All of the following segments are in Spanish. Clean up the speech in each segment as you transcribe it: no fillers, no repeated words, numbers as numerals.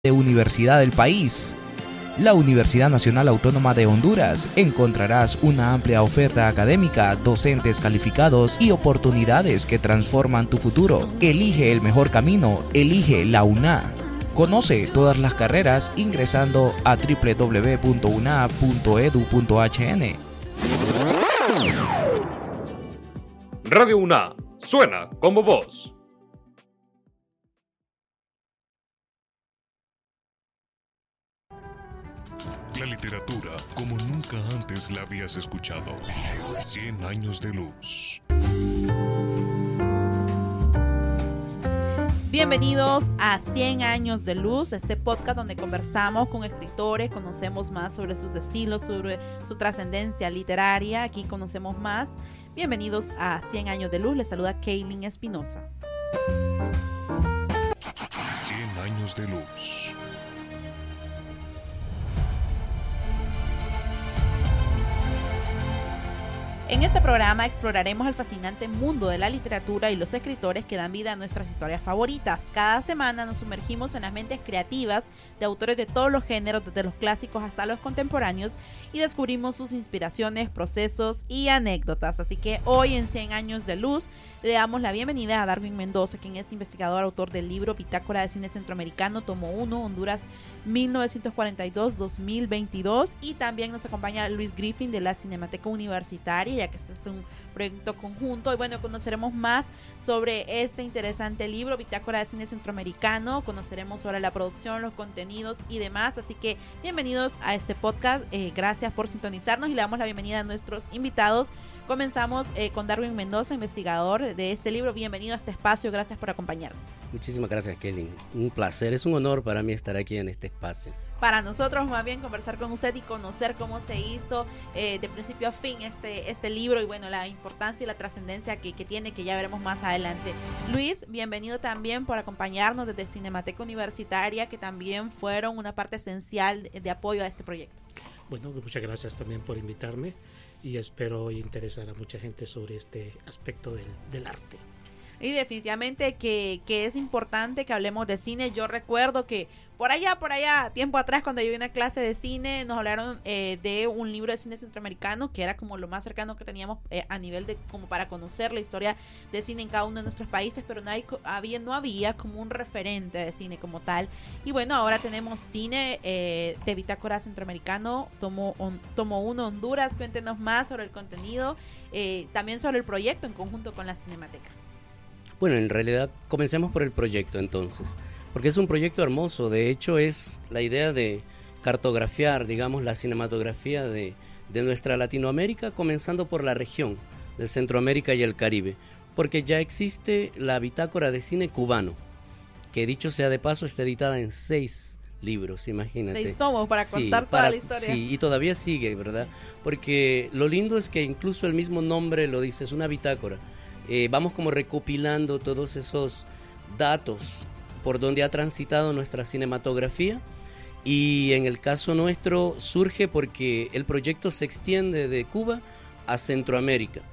de universidad del país. La Universidad Nacional Autónoma de Honduras. Encontrarás una amplia oferta académica, docentes calificados y oportunidades que transforman tu futuro. Elige el mejor camino, elige la UNA. Conoce todas las carreras ingresando a www.una.edu.hn. Radio UNA, suena como vos. La literatura como nunca antes la habías escuchado. 100 años de luz. Bienvenidos a 100 años de luz, este podcast donde conversamos con escritores, conocemos más sobre sus estilos, sobre su trascendencia literaria. Aquí conocemos más. Bienvenidos a 100 años de luz, les saluda Kaylin Espinosa. 100 años de luz. En este programa exploraremos el fascinante mundo de la literatura y los escritores que dan vida a nuestras historias favoritas. Cada semana nos sumergimos en las mentes creativas de autores de todos los géneros, desde los clásicos hasta los contemporáneos, y descubrimos sus inspiraciones, procesos y anécdotas. Así que hoy en 100 años de luz le damos la bienvenida a Darwin Mendoza, quien es investigador, autor del libro Bitácora de Cine Centroamericano, tomo 1, Honduras 1942-2022, y también nos acompaña Luis Griffin de la Cinemateca Universitaria, ya que este es un proyecto conjunto. Y bueno, conoceremos más sobre este interesante libro, Bitácora de Cine Centroamericano, conoceremos sobre la producción, los contenidos y demás. Así que bienvenidos a este podcast, gracias por sintonizarnos y le damos la bienvenida a nuestros invitados. Comenzamos con Darwin Mendoza, investigador de este libro. Bienvenido a este espacio, gracias por acompañarnos. Muchísimas gracias, Kelly. Un placer, es un honor para mí estar aquí en este espacio. Para nosotros más bien conversar con usted y conocer cómo se hizo de principio a fin este libro y bueno, la importancia y la trascendencia que tiene, que ya veremos más adelante. Luis, bienvenido también por acompañarnos desde Cinemateca Universitaria, que también fueron una parte esencial de apoyo a este proyecto. Bueno, muchas gracias también por invitarme y espero interesar a mucha gente sobre este aspecto del arte. Y definitivamente que es importante que hablemos de cine. Yo recuerdo que por allá, tiempo atrás, cuando yo vi una clase de cine, nos hablaron de un libro de cine centroamericano, que era como lo más cercano que teníamos a nivel de como para conocer la historia de cine en cada uno de nuestros países, pero no había como un referente de cine como tal. Y bueno, ahora tenemos cine de Bitácora Centroamericano, tomo 1 Honduras. Cuéntenos más sobre el contenido, también sobre el proyecto en conjunto con la Cinemateca. Bueno, en realidad comencemos por el proyecto entonces, porque es un proyecto hermoso. De hecho, es la idea de cartografiar, digamos, la cinematografía de nuestra Latinoamérica, comenzando por la región de Centroamérica y el Caribe, porque ya existe la Bitácora de Cine Cubano, que dicho sea de paso está editada en 6 libros, imagínate. 6 tomos para contar toda la historia. Sí, y todavía sigue, ¿verdad? Porque lo lindo es que incluso el mismo nombre lo dice, es una bitácora. Vamos como recopilando todos esos datos por donde ha transitado nuestra cinematografía, y en el caso nuestro surge porque el proyecto se extiende de Cuba a Centroamérica,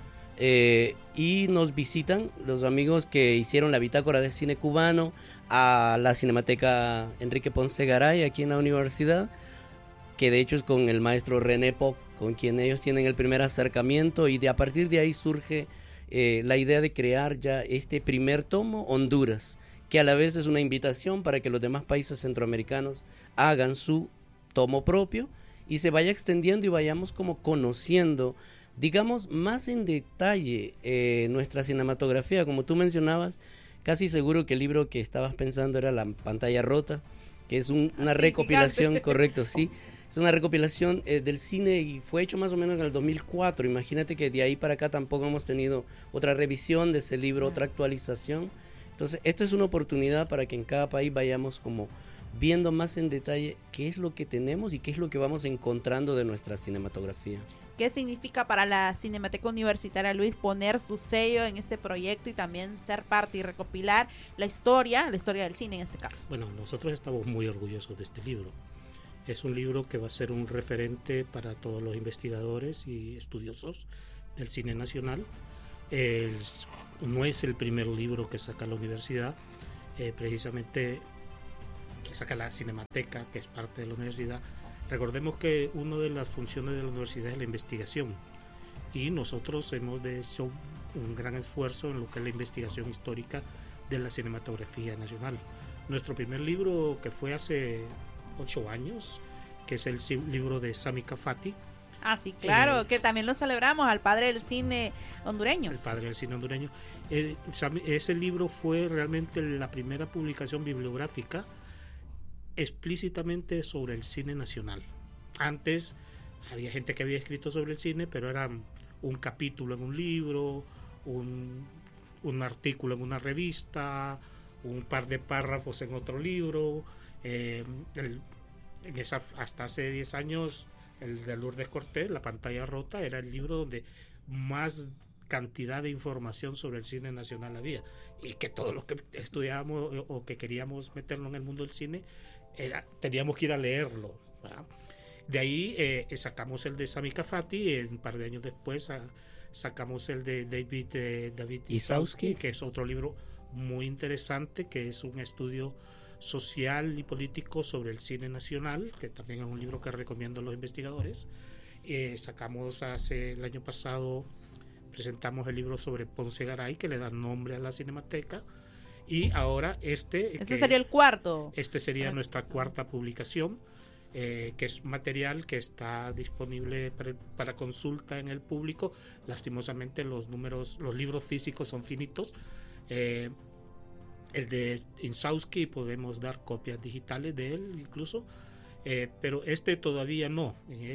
y nos visitan los amigos que hicieron la Bitácora de Cine Cubano a la Cinemateca Enrique Ponce Garay aquí en la universidad, que de hecho es con el maestro René Poc, con quien ellos tienen el primer acercamiento, y a partir de ahí surge la idea de crear ya este primer tomo, Honduras, que a la vez es una invitación para que los demás países centroamericanos hagan su tomo propio y se vaya extendiendo y vayamos como conociendo, digamos, más en detalle nuestra cinematografía. Como tú mencionabas, casi seguro que el libro que estabas pensando era La Pantalla Rota, que es una recopilación, gigante. Correcto, sí. Es una recopilación del cine y fue hecho más o menos en el 2004. Imagínate que de ahí para acá tampoco hemos tenido otra revisión de ese libro, otra actualización. Entonces, esta es una oportunidad para que en cada país vayamos como viendo más en detalle qué es lo que tenemos y qué es lo que vamos encontrando de nuestra cinematografía. ¿Qué significa para la Cinemateca Universitaria, Luis, poner su sello en este proyecto y también ser parte y recopilar la historia del cine en este caso? Bueno, nosotros estamos muy orgullosos de este libro. Es un libro que va a ser un referente para todos los investigadores y estudiosos del cine nacional. No es el primer libro que saca la universidad. Precisamente que saca la Cinemateca, que es parte de la universidad. Recordemos que una de las funciones de la universidad es la investigación, y nosotros hemos hecho un gran esfuerzo en lo que es la investigación histórica de la cinematografía nacional. Nuestro primer libro, que fue hace 8 años, que es el libro de Sami Kafati. Ah, sí, claro, que también lo celebramos, al padre del cine hondureño. El padre del cine hondureño. Ese libro fue realmente la primera publicación bibliográfica explícitamente sobre el cine nacional. Antes había gente que había escrito sobre el cine, pero era un capítulo en un libro, un artículo en una revista, un par de párrafos en otro libro. Hasta hace 10 años, el de Lourdes Cortés, La pantalla rota, era el libro donde más cantidad de información sobre el cine nacional había, y que todos los que estudiábamos o que queríamos meternos en el mundo del cine teníamos que ir a leerlo, ¿verdad? De ahí sacamos el de Sami Kafati, y un par de años después sacamos el de David Isowski, que es otro libro muy interesante, que es un estudio social y político sobre el cine nacional, que también es un libro que recomiendo a los investigadores. Sacamos el año pasado, presentamos el libro sobre Ponce Garay, que le da nombre a la Cinemateca, y ahora este sería el cuarto. Este sería nuestra cuarta publicación, que es material que está disponible para consulta en el público. Lastimosamente los libros físicos son finitos. El de Insauski podemos dar copias digitales de él incluso, pero este todavía no.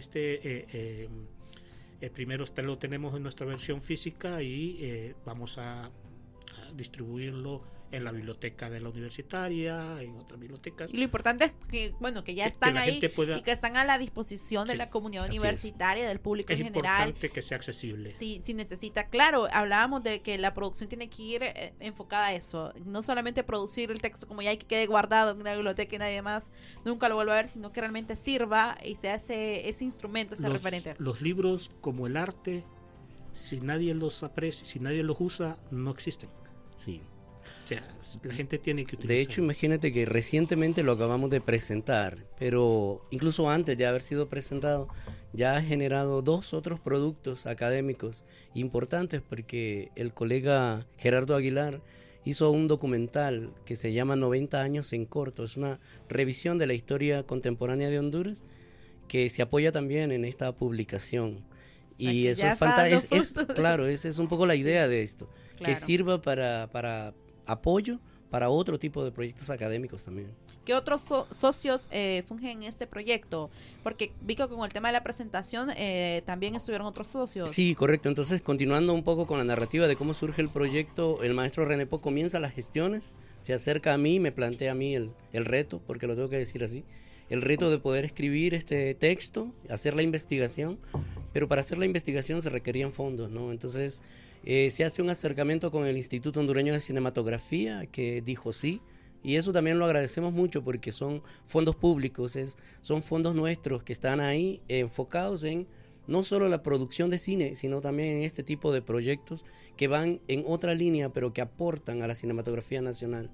Primero lo tenemos en nuestra versión física, y vamos a distribuirlo en la biblioteca de la universitaria, en otras bibliotecas. Y lo importante es que, bueno, que ya están ahí y que están a la disposición de la comunidad universitaria, del público en general. Es importante que sea accesible. Sí, si necesita. Claro, hablábamos de que la producción tiene que ir enfocada a eso. No solamente producir el texto como ya que quede guardado en una biblioteca y nadie más nunca lo vuelva a ver, sino que realmente sirva y sea ese instrumento, ese referente. Los libros, como el arte, si nadie los aprecia, si nadie los usa, no existen. Sí. O sea, la gente tiene que utilizar. De hecho, imagínate que recientemente lo acabamos de presentar, pero incluso antes de haber sido presentado, ya ha generado 2 otros productos académicos importantes, porque el colega Gerardo Aguilar hizo un documental que se llama 90 años en corto. Es una revisión de la historia contemporánea de Honduras, que se apoya también en esta publicación. Y eso claro, esa es un poco la idea de esto, claro, que sirva para apoyo para otro tipo de proyectos académicos también. ¿Qué otros socios fungen en este proyecto? Porque vi que con el tema de la presentación también estuvieron otros socios. Sí, correcto. Entonces, continuando un poco con la narrativa de cómo surge el proyecto, el maestro René Po comienza las gestiones, se acerca a mí, me plantea a mí el reto, porque lo tengo que decir así, el reto de poder escribir este texto, hacer la investigación, pero para hacer la investigación se requerían fondos, ¿no? Entonces se hace un acercamiento con el Instituto Hondureño de Cinematografía, que dijo sí, y eso también lo agradecemos mucho porque son fondos públicos, son fondos nuestros que están ahí enfocados en no solo la producción de cine, sino también en este tipo de proyectos que van en otra línea, pero que aportan a la cinematografía nacional.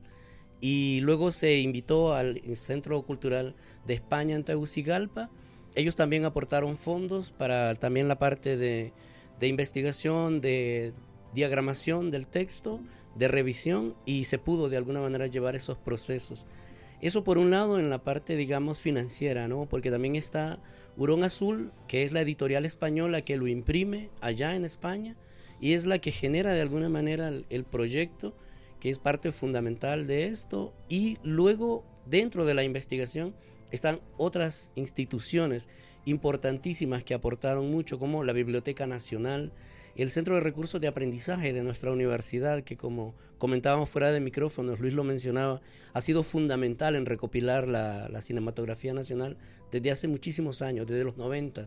Y luego se invitó al Centro Cultural de España en Tegucigalpa. Ellos también aportaron fondos para también la parte de investigación, de diagramación del texto, de revisión, y se pudo de alguna manera llevar esos procesos. Eso por un lado en la parte, digamos, financiera, ¿no? Porque también está Hurón Azul, que es la editorial española que lo imprime allá en España, y es la que genera de alguna manera el proyecto, que es parte fundamental de esto. Y luego, dentro de la investigación, están otras instituciones importantísimas que aportaron mucho, como la Biblioteca Nacional, el Centro de Recursos de Aprendizaje de nuestra universidad, que como comentábamos fuera de micrófonos, Luis lo mencionaba, ha sido fundamental en recopilar la cinematografía nacional desde hace muchísimos años, desde los 90.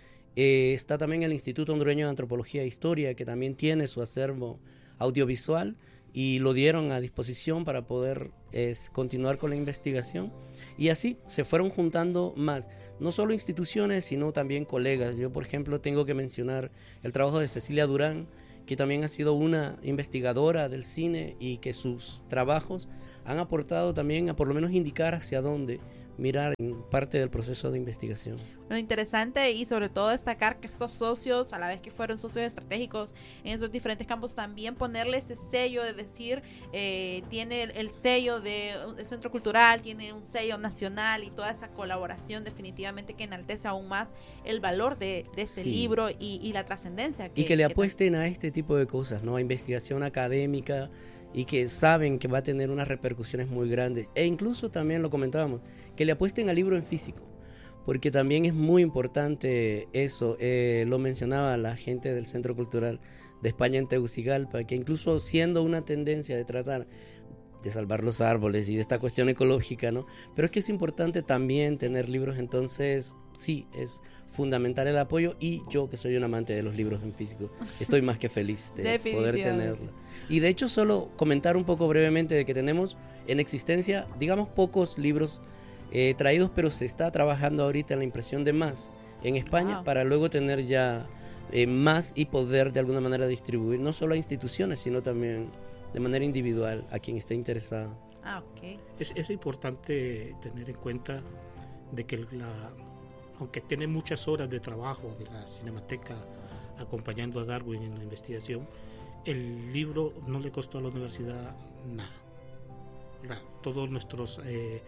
Está también el Instituto Hondureño de Antropología e Historia, que también tiene su acervo audiovisual, y lo dieron a disposición para poder continuar con la investigación. Y así se fueron juntando más, no solo instituciones, sino también colegas. Yo, por ejemplo, tengo que mencionar el trabajo de Cecilia Durán, que también ha sido una investigadora del cine y que sus trabajos han aportado también a por lo menos indicar hacia dónde mirar en parte del proceso de investigación. Lo interesante y sobre todo destacar que estos socios, a la vez que fueron socios estratégicos en esos diferentes campos, también ponerle ese sello de decir, tiene el sello del Centro Cultural, tiene un sello nacional y toda esa colaboración definitivamente que enaltece aún más el valor de este libro y la trascendencia. Y que le apuesten a este tipo de cosas, ¿no? A investigación académica, y que saben que va a tener unas repercusiones muy grandes. E incluso también lo comentábamos, que le apuesten al libro en físico, porque también es muy importante eso. Lo mencionaba la gente del Centro Cultural de España en Tegucigalpa, que incluso siendo una tendencia de tratar de salvar los árboles y de esta cuestión ecológica, ¿no? Pero es que es importante también tener libros, entonces sí, es fundamental el apoyo, y yo, que soy un amante de los libros en físico, estoy más que feliz de poder tenerlo. Y de hecho, solo comentar un poco brevemente de que tenemos en existencia, digamos, pocos libros traídos, pero se está trabajando ahorita en la impresión de más en España, para luego tener ya más y poder de alguna manera distribuir, no solo a instituciones, sino también de manera individual a quien esté interesado. Okay. Es importante tener en cuenta de que aunque tiene muchas horas de trabajo de la Cinemateca acompañando a Darwin en la investigación, el libro no le costó a la universidad nada. Todos nuestros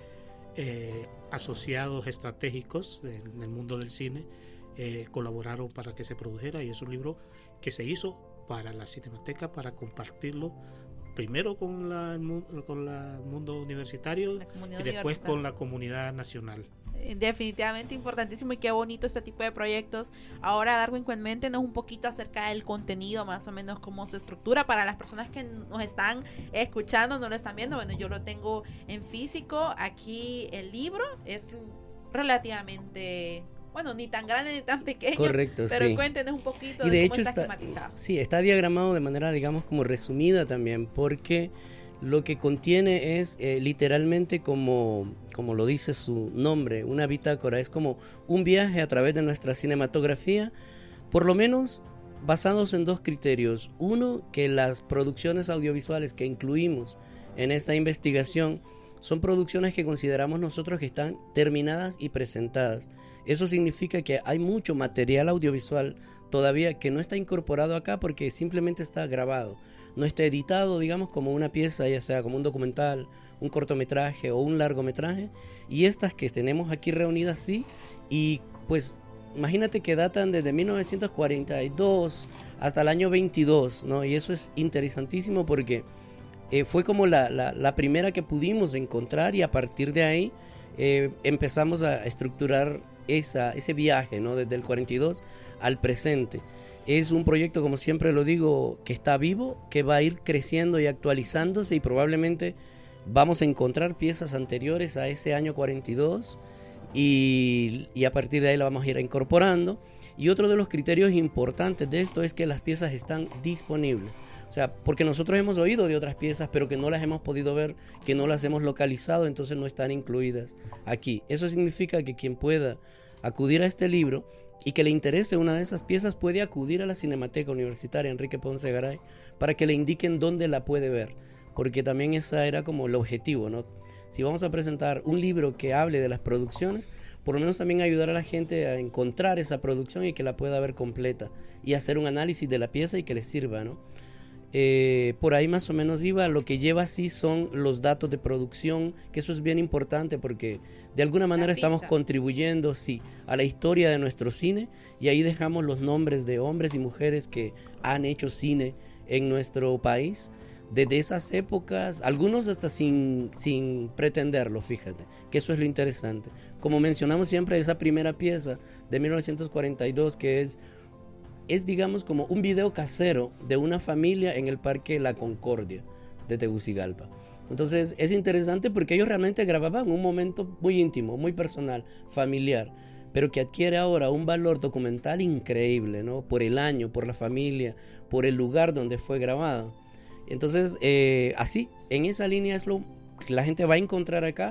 asociados estratégicos en el mundo del cine colaboraron para que se produjera, y es un libro que se hizo para la Cinemateca, para compartirlo primero con el mundo universitario y después con la comunidad nacional. Definitivamente importantísimo, y qué bonito este tipo de proyectos. Ahora, Darwin, cuéntenos un poquito acerca del contenido, más o menos cómo se estructura para las personas que nos están escuchando, no lo están viendo. Bueno, yo lo tengo en físico. Aquí el libro es relativamente, bueno, ni tan grande ni tan pequeño. Correcto, pero sí. Cuéntenos un poquito y de de cómo hecho está esquematizado. Sí, está diagramado de manera, digamos, como resumida también, porque lo que contiene es literalmente como lo dice su nombre, una bitácora. Es como un viaje a través de nuestra cinematografía, por lo menos basados en dos criterios. Uno, que las producciones audiovisuales que incluimos en esta investigación son producciones que consideramos nosotros que están terminadas y presentadas. Eso significa que hay mucho material audiovisual todavía que no está incorporado acá porque simplemente está grabado. No está editado, digamos, como una pieza, ya sea como un documental, un cortometraje o un largometraje. Y estas que tenemos aquí reunidas sí, y pues imagínate que datan desde 1942 hasta el año 22, ¿no? Y eso es interesantísimo porque fue como la primera que pudimos encontrar, y a partir de ahí empezamos a estructurar ese viaje, ¿no? Desde el 42 al presente. Es un proyecto, como siempre lo digo, que está vivo, que va a ir creciendo y actualizándose, y probablemente vamos a encontrar piezas anteriores a ese año 42 y a partir de ahí la vamos a ir incorporando. Y otro de los criterios importantes de esto es que las piezas están disponibles. O sea, porque nosotros hemos oído de otras piezas, pero que no las hemos podido ver, que no las hemos localizado, entonces no están incluidas aquí. Eso significa que quien pueda acudir a este libro y que le interese una de esas piezas puede acudir a la Cinemateca Universitaria Enrique Ponce Garay para que le indiquen dónde la puede ver, porque también esa era como el objetivo, ¿no? Si vamos a presentar un libro que hable de las producciones, por lo menos también ayudar a la gente a encontrar esa producción y que la pueda ver completa y hacer un análisis de la pieza y que le sirva, ¿no? Por ahí más o menos iba. Lo que lleva sí son los datos de producción, que eso es bien importante porque de alguna manera estamos contribuyendo sí a la historia de nuestro cine, y ahí dejamos los nombres de hombres y mujeres que han hecho cine en nuestro país desde esas épocas, algunos hasta sin pretenderlo, fíjate, que eso es lo interesante. Como mencionamos siempre, esa primera pieza de 1942 que es digamos como un video casero de una familia en el Parque La Concordia de Tegucigalpa. Entonces es interesante porque ellos realmente grababan un momento muy íntimo, muy personal, familiar, pero que adquiere ahora un valor documental increíble, ¿no? Por el año, por la familia, por el lugar donde fue grabado. Entonces así, en esa línea es lo que la gente va a encontrar acá,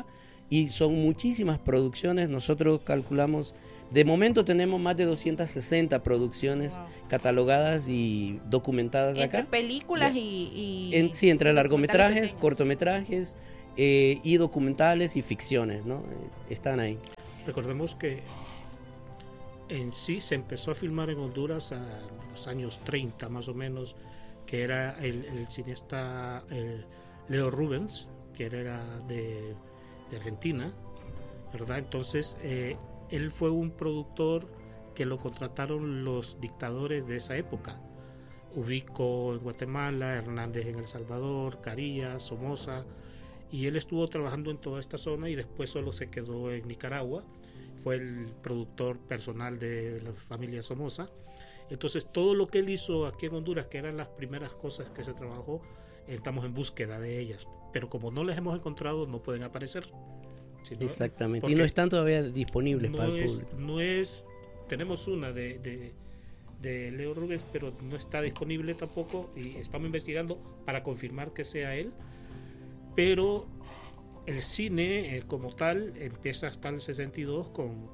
y son muchísimas producciones. Nosotros calculamos, de momento tenemos más de 260 producciones catalogadas y documentadas Entre acá. películas Sí, entre largometrajes, pequeños. cortometrajes y documentales y ficciones, ¿no? Están ahí. Recordemos que en sí se empezó a filmar en Honduras a los años 30 más o menos, que era el cineasta Leo Rubens, que era de Argentina, ¿verdad? Entonces él fue un productor que lo contrataron los dictadores de esa época. Ubico en Guatemala, Hernández en El Salvador, Carías, Somoza, y él estuvo trabajando en toda esta zona y después solo se quedó en Nicaragua. Fue el productor personal de la familia Somoza. Entonces todo lo que él hizo aquí en Honduras, que eran las primeras cosas que se trabajó, estamos en búsqueda de ellas, pero como no las hemos encontrado no pueden aparecer. Sino, exactamente, y no están todavía disponibles para el público. Tenemos una de Leo Rubens, pero no está disponible tampoco y estamos investigando para confirmar que sea él, pero el cine como tal empieza hasta el 62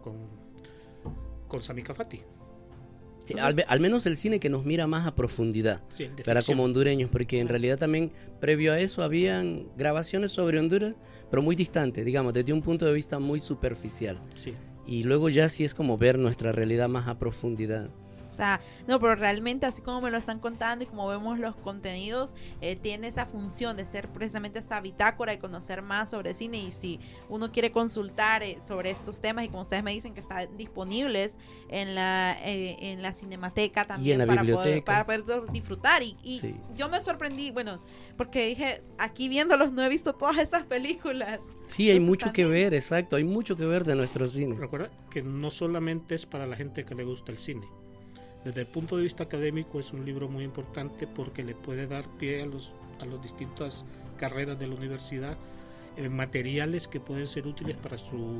con Sami Cafati. Sí, al menos el cine que nos mira más a profundidad, Sí, el de para ficción. como hondureños, porque en realidad también previo a eso habían grabaciones sobre Honduras, pero muy distantes, digamos, desde un punto de vista muy superficial. Sí. Y luego ya sí es como ver nuestra realidad más a profundidad. O sea, no, pero realmente así como me lo están contando y como vemos los contenidos, tiene esa función de ser precisamente esa bitácora y conocer más sobre cine. Y si uno quiere consultar sobre estos temas, y como ustedes me dicen que están disponibles en la Cinemateca también, Y en la para biblioteca. poder disfrutar. Y Sí. yo me sorprendí, bueno, porque dije, aquí viéndolos no he visto todas esas películas. Sí, hay Entonces, mucho que también. ver, exacto, hay mucho que ver de nuestro cine. Recuerda que no solamente es para la gente que le gusta el cine. Desde el punto de vista académico es un libro muy importante porque le puede dar pie a las distintas carreras de la universidad, materiales que pueden ser útiles para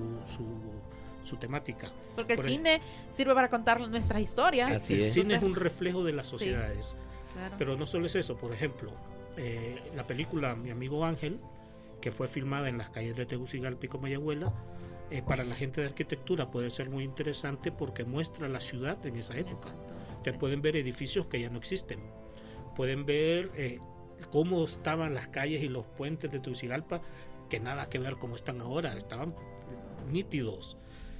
su temática. Porque el Por cine sirve para contar nuestras historias. Así El es. cine es un reflejo de las Sí. sociedades. Claro. Pero no solo es eso, por ejemplo, la película Mi amigo Ángel, que fue filmada en las calles de Tegucigalpa y Comayagüela, para la gente de arquitectura puede ser muy interesante porque muestra la ciudad en esa época. Entonces, Ustedes sí. pueden ver edificios que ya no existen, pueden ver cómo estaban las calles y los puentes de Tegucigalpa, que nada que ver cómo están ahora, estaban nítidos.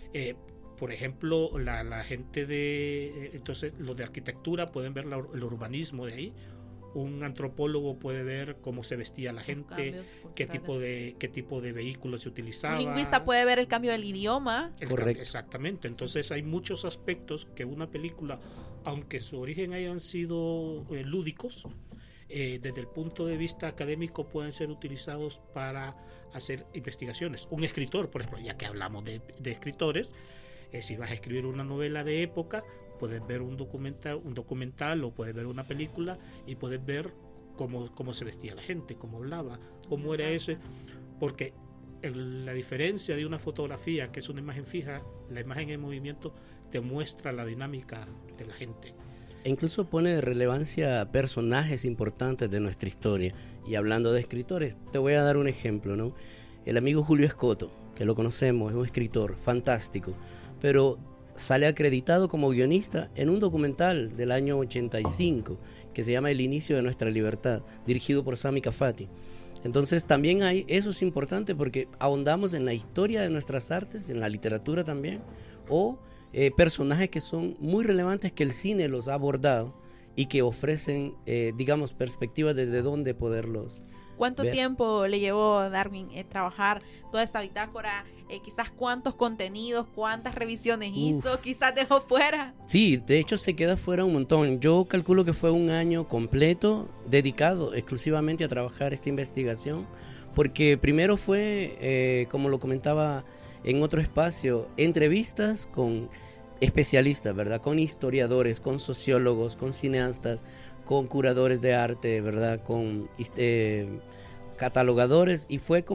Por ejemplo, la gente entonces los de arquitectura pueden ver el urbanismo de ahí. Un antropólogo puede ver cómo se vestía la gente, cambios qué culturales. tipo de vehículos se utilizaba. Un lingüista puede ver el cambio del idioma. Correcto. Exactamente. Entonces hay muchos aspectos que una película, aunque en su origen hayan sido lúdicos, desde el punto de vista académico pueden ser utilizados para hacer investigaciones. Un escritor, por ejemplo, ya que hablamos de escritores, si vas a escribir una novela de época, puedes ver un documental o puedes ver una película y puedes ver cómo se vestía la gente, cómo hablaba, cómo era ese, porque la diferencia de una fotografía, que es una imagen fija, la imagen en movimiento te muestra la dinámica de la gente. E incluso pone de relevancia personajes importantes de nuestra historia. Y hablando de escritores, te voy a dar un ejemplo, ¿no? El amigo Julio Escoto, que lo conocemos, es un escritor fantástico, pero sale acreditado como guionista en un documental del año 85 que se llama El inicio de nuestra libertad, dirigido por Sami Cafati. Entonces también eso es importante porque ahondamos en la historia de nuestras artes, en la literatura también, o personajes que son muy relevantes que el cine los ha abordado y que ofrecen, digamos, perspectivas desde dónde poderlos ¿Cuánto ver. tiempo le llevó a Darwin trabajar toda esta bitácora? Quizás cuántos contenidos, cuántas revisiones hizo, quizás dejó fuera. Sí, de hecho se queda fuera un montón. Yo calculo que fue un año completo dedicado exclusivamente a trabajar esta investigación, porque primero fue, como lo comentaba en otro espacio, entrevistas con especialistas, ¿verdad? Con historiadores, con sociólogos, con cineastas, con curadores de arte, ¿verdad? Con catalogadores, y fue como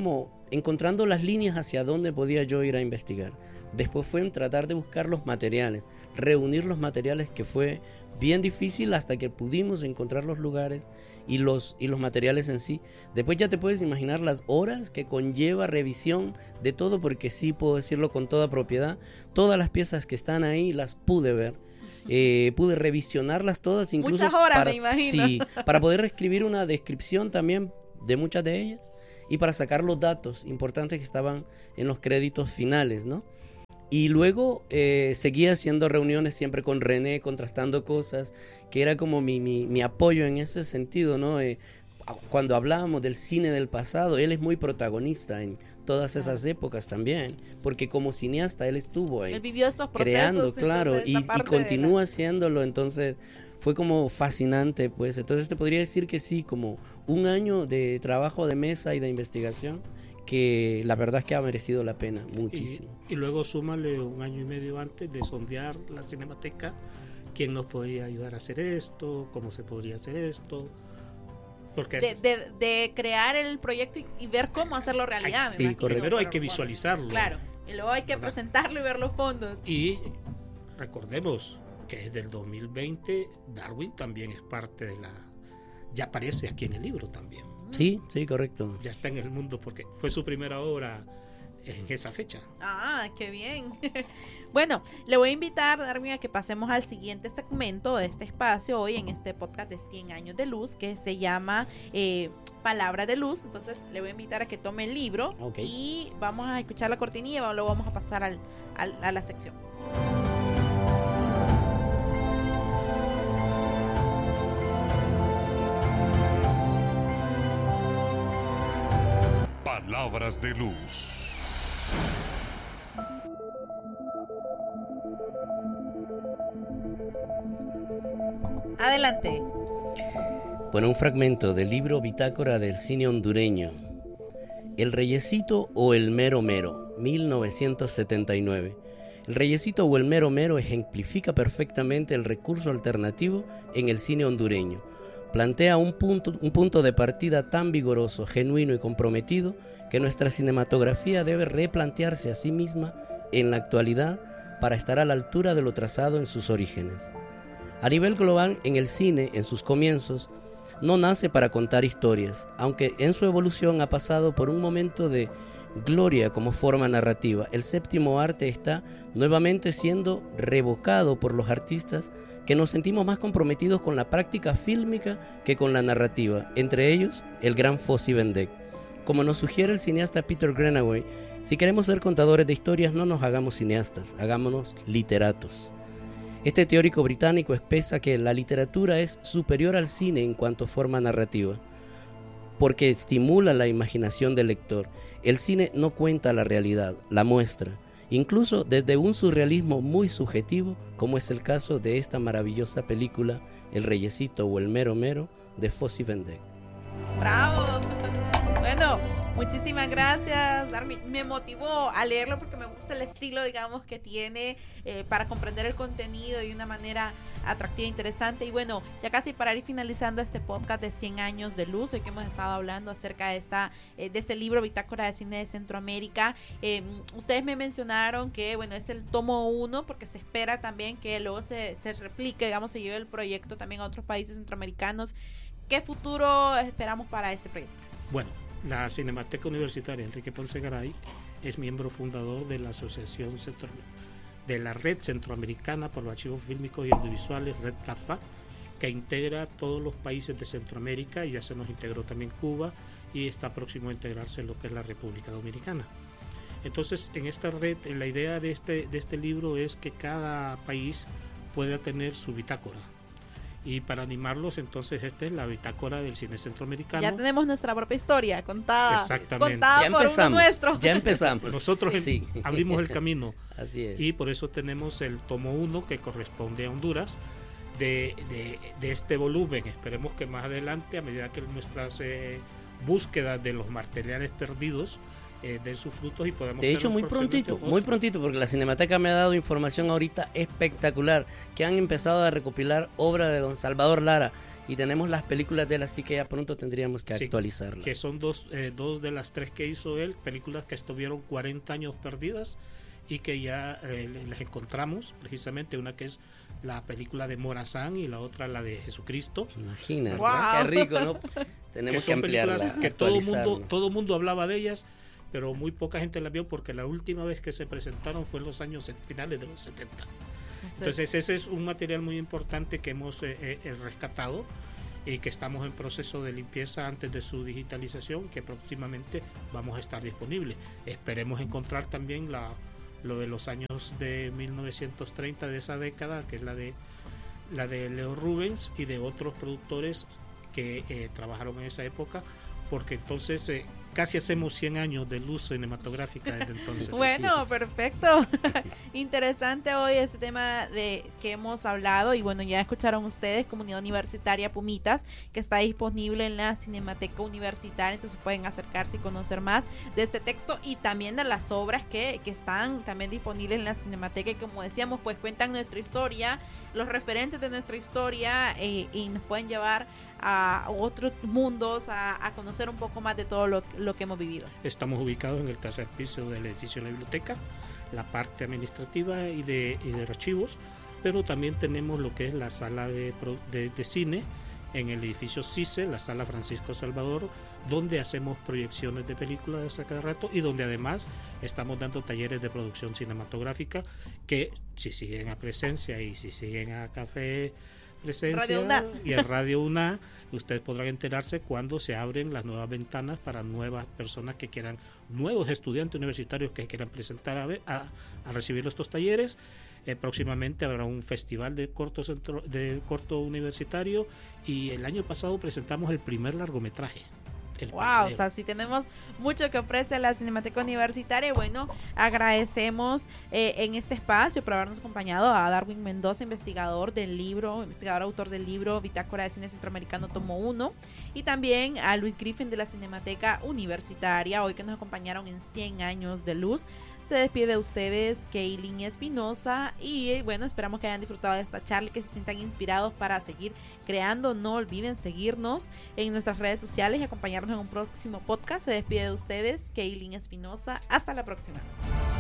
encontrando las líneas hacia dónde podía yo ir a investigar. Después fue en tratar de buscar los materiales, reunir los materiales, que fue bien difícil hasta que pudimos encontrar los lugares y los materiales en sí. Después ya te puedes imaginar las horas que conlleva revisión de todo, porque sí puedo decirlo con toda propiedad, todas las piezas que están ahí las pude ver. Pude revisionarlas todas, incluso muchas horas, me imagino. Sí, para poder escribir una descripción también de muchas de ellas y para sacar los datos importantes que estaban en los créditos finales, ¿no? Y luego seguía haciendo reuniones siempre con René, contrastando cosas, que era como mi apoyo en ese sentido, ¿no? Cuando hablábamos del cine del pasado, él es muy protagonista en todas esas épocas también, porque como cineasta él estuvo ahí. Él vivió esos procesos. Creando, claro, y continúa haciéndolo, entonces fue como fascinante, pues. Entonces te podría decir que sí, como un año de trabajo de mesa y de investigación, que la verdad es que ha merecido la pena muchísimo. Y luego súmale un año y medio antes de sondear la Cinemateca, quién nos podría ayudar a hacer esto, cómo se podría hacer esto. Porque de crear el proyecto y ver cómo hacerlo realidad. Sí, correcto. Primero hay que visualizarlo. Claro, y luego hay que ¿verdad? presentarlo y ver los fondos. Y recordemos que desde el 2020 Darwin también es parte de la... Ya aparece aquí en el libro también. Sí, sí, correcto. Ya está en el mundo porque fue su primera obra en esa fecha. Ah, qué bien. Bueno, le voy a invitar, Darwin, a que pasemos al siguiente segmento de este espacio hoy en este podcast de 100 años de luz, que se llama Palabra de Luz. Entonces le voy a invitar a que tome el libro, Okay. y vamos a escuchar la cortinilla y luego vamos a pasar a la sección. Palabras de luz. Adelante. Bueno, un fragmento del libro Bitácora del Cine Hondureño. El Reyesito o el Mero Mero, 1979. El Reyesito o el Mero Mero ejemplifica perfectamente el recurso alternativo en el cine hondureño. Plantea un punto de partida tan vigoroso, genuino y comprometido que nuestra cinematografía debe replantearse a sí misma en la actualidad para estar a la altura de lo trazado en sus orígenes. A nivel global, en el cine, en sus comienzos, no nace para contar historias, aunque en su evolución ha pasado por un momento de gloria como forma narrativa. El séptimo arte está nuevamente siendo revocado por los artistas que nos sentimos más comprometidos con la práctica fílmica que con la narrativa, entre ellos el gran Fosse Vendek. Como nos sugiere el cineasta Peter Greenaway, si queremos ser contadores de historias, no nos hagamos cineastas, hagámonos literatos. Este teórico británico expresa que la literatura es superior al cine en cuanto a forma narrativa, porque estimula la imaginación del lector. El cine no cuenta la realidad, la muestra, incluso desde un surrealismo muy subjetivo, como es el caso de esta maravillosa película El Reyesito o el Mero Mero de Fosse Vendek. ¡Bravo! Bueno, muchísimas gracias, Darwin. Me motivó a leerlo porque me gusta el estilo, digamos, que tiene para comprender el contenido de una manera atractiva e interesante. Y bueno, ya casi para ir finalizando este podcast de 100 años de luz, hoy que hemos estado hablando acerca de este libro Bitácora de Cine de Centroamérica. Ustedes me mencionaron que, bueno, es el tomo 1 porque se espera también que luego se replique, digamos, se lleve el proyecto también a otros países centroamericanos. ¿Qué futuro esperamos para este proyecto? Bueno, la Cinemateca Universitaria Enrique Ponce Garay es miembro fundador de la Asociación de la Red Centroamericana por los Archivos Fílmicos y Audiovisuales, Red CAFA, que integra todos los países de Centroamérica, y ya se nos integró también Cuba y está próximo a integrarse en lo que es la República Dominicana. Entonces, en esta red, la idea de este libro es que cada país pueda tener su bitácora. Y para animarlos, entonces, esta es la bitácora del cine centroamericano. Ya tenemos nuestra propia historia contada. Exactamente. Contada Ya por empezamos, uno nuestro. ya empezamos. Nosotros Sí. abrimos el camino. Así es. Y por eso tenemos el tomo 1 que corresponde a Honduras de este volumen. Esperemos que más adelante, a medida que nuestras búsquedas de los materiales perdidos den sus frutos y podamos... De hecho, muy prontito, porque la Cinemateca me ha dado información ahorita espectacular, que han empezado a recopilar obra de don Salvador Lara, y tenemos las películas de él, así que ya pronto tendríamos que Sí, actualizarlas. que son dos de las 3 que hizo él, películas que estuvieron 40 años perdidas y que ya las encontramos, precisamente una que es la película de Morazán y la otra la de Jesucristo. Imagínate, Wow. qué rico, ¿no? Tenemos que son películas ampliarla, que actualizarla. todo mundo hablaba de ellas, pero muy poca gente las vio porque la última vez que se presentaron fue en los años finales de los 70. Entonces ese es un material muy importante que hemos rescatado y que estamos en proceso de limpieza antes de su digitalización, que próximamente vamos a estar disponibles. Esperemos encontrar también lo de los años de 1930 de esa década, que es la de Leo Rubens y de otros productores que trabajaron en esa época, porque entonces casi hacemos 100 años de luz cinematográfica desde entonces. Bueno, Así es. perfecto. Interesante hoy este tema de que hemos hablado y bueno, ya escucharon ustedes, Comunidad Universitaria Pumitas, que está disponible en la Cinemateca Universitaria, entonces pueden acercarse y conocer más de este texto y también de las obras que están también disponibles en la Cinemateca y como decíamos, pues cuentan nuestra historia, los referentes de nuestra historia y nos pueden llevar a otros mundos, a conocer un poco más de todo lo que hemos vivido. Estamos ubicados en el tercer piso del edificio de la biblioteca, la parte administrativa y de archivos, pero también tenemos lo que es la sala de cine en el edificio CICE, la sala Francisco Salvador, donde hacemos proyecciones de películas a cada rato y donde además estamos dando talleres de producción cinematográfica que si siguen a Presencia y si siguen a Café Presencia Radio UNA. y a Radio UNA, ustedes podrán enterarse cuando se abren las nuevas ventanas para nuevas personas que quieran, nuevos estudiantes universitarios que quieran presentar a recibir estos talleres. Próximamente habrá un festival de corto universitario y el año pasado presentamos el primer largometraje. Wow, o sea, sí tenemos mucho que ofrece la Cinemateca Universitaria y bueno, agradecemos en este espacio por habernos acompañado a Darwin Mendoza, investigador autor del libro Bitácora de Cine Centroamericano Tomo 1 y también a Luis Griffin de la Cinemateca Universitaria, hoy que nos acompañaron en 100 años de luz. Se despide de ustedes Kaylin Espinosa y bueno, esperamos que hayan disfrutado de esta charla y que se sientan inspirados para seguir creando. No olviden seguirnos en nuestras redes sociales y acompañarnos en un próximo podcast. Se despide de ustedes Kaylin Espinosa. Hasta la próxima.